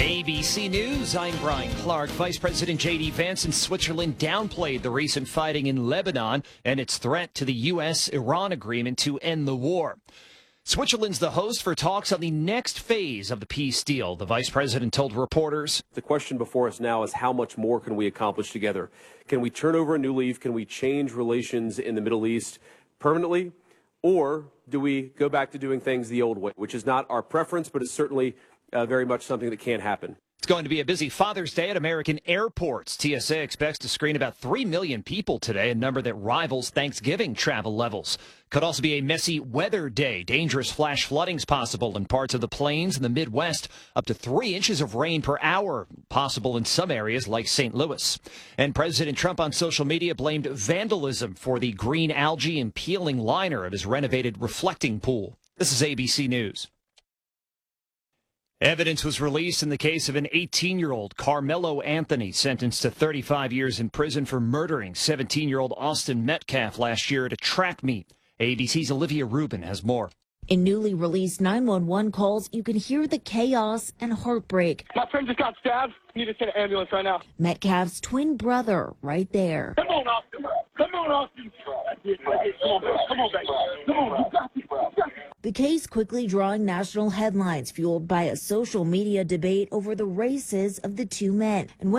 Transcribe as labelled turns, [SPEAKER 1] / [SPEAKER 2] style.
[SPEAKER 1] ABC News, I'm Brian Clark. Vice President J.D. Vance in Switzerland downplayed the recent fighting in Lebanon and its threat to the U.S.-Iran agreement to end the war. Switzerland's the host for talks on the next phase of the peace deal. The vice president told reporters,
[SPEAKER 2] the question before us now is how much more can we accomplish together? Can we turn over a new leaf? Can we change relations in the Middle East permanently? Or do we go back to doing things the old way, which is not our preference, but it's certainly very much something that can happen.
[SPEAKER 1] It's going to be a busy Father's Day at American airports. TSA expects to screen about 3 million people today, a number that rivals Thanksgiving travel levels. Could also be a messy weather day. Dangerous flash flooding's possible in parts of the plains and the Midwest. Up to 3 inches of rain per hour possible in some areas like St. Louis. And President Trump on social media blamed vandalism for the green algae and peeling liner of his renovated reflecting pool. This is ABC News. Evidence was released in the case of an 18-year-old Carmelo Anthony sentenced to 35 years in prison for murdering 17-year-old Austin Metcalf last year at a track meet. ABC's Olivia Rubin has more.
[SPEAKER 3] In newly released 911 calls, you can hear the chaos and heartbreak.
[SPEAKER 4] My friend just got stabbed. You need to send an ambulance right now.
[SPEAKER 3] Metcalf's twin brother right there.
[SPEAKER 4] Come on, Austin. Come on, Austin. Come on, baby. Come on, you got this.
[SPEAKER 3] The case quickly drawing national headlines, fueled by a social media debate over the races of the two men. And